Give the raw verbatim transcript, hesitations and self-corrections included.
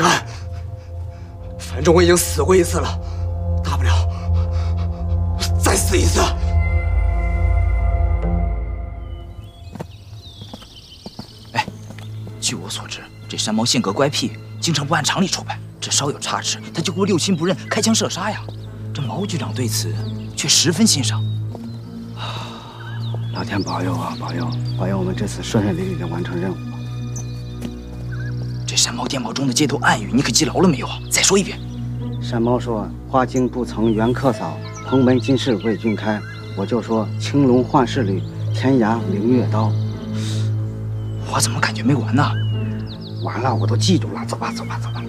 敢！反正我已经死过一次了，大不了再死一次。 哎，据我所知，这山猫性格乖僻，经常不按常理出牌，这稍有差池，他就给我六亲不认，开枪射杀呀。这毛局长对此却十分欣赏。 老天保佑啊，保佑，保佑我们这次顺顺利利的完成任务。 这山猫电报中的街头暗语，你可记牢了没有啊？再说一遍。 山猫说：“花径不曾缘客扫，蓬门今日为君开。”我就说：“青龙换世履，天涯明月刀。” 我怎么感觉没完呢？ 完了，我都记住了。走吧，走吧，走吧。